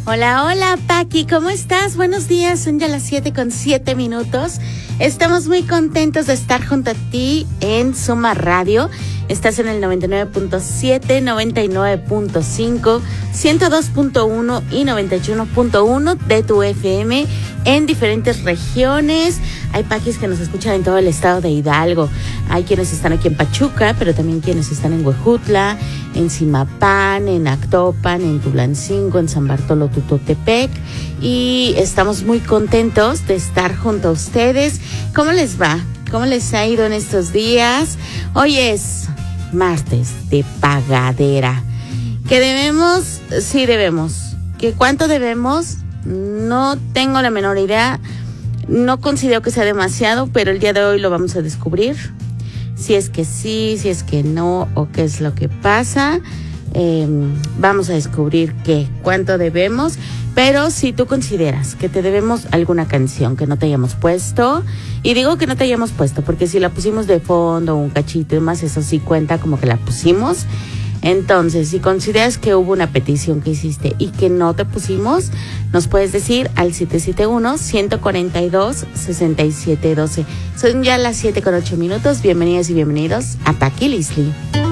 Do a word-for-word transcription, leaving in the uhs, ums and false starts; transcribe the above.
Hola, hola, Paqui, ¿cómo estás? Buenos días, son ya las siete con siete minutos. Estamos muy contentos de estar junto a ti en Suma Radio. Estás en el noventa y nueve punto siete, noventa y nueve punto cinco, ciento dos punto uno y noventa y uno punto uno de tu F M en diferentes regiones. Hay paquis que nos escuchan en todo el estado de Hidalgo. Hay quienes están aquí en Pachuca, pero también quienes están en Huejutla, en Zimapán, en Actopan, en Tulancingo, en San Bartolo Tutotepec. Y estamos muy contentos de estar junto a ustedes. ¿Cómo les va? ¿Cómo les ha ido en estos días? Hoy es martes de pagadera. ¿Que debemos? Sí debemos. ¿Que cuánto debemos? No tengo la menor idea. No considero que sea demasiado, pero el día de hoy lo vamos a descubrir. Si es que sí, si es que no, o qué es lo que pasa. Eh, vamos a descubrir qué, cuánto debemos. Pero si tú consideras que te debemos alguna canción que no te hayamos puesto, y digo que no te hayamos puesto porque si la pusimos de fondo, un cachito y más, eso sí cuenta como que la pusimos. Entonces, si consideras que hubo una petición que hiciste y que no te pusimos, nos puedes decir al siete siete uno, uno cuatro dos, seis siete uno dos. Son ya las siete con ocho minutos. Bienvenidas y bienvenidos a Paqui Lisli.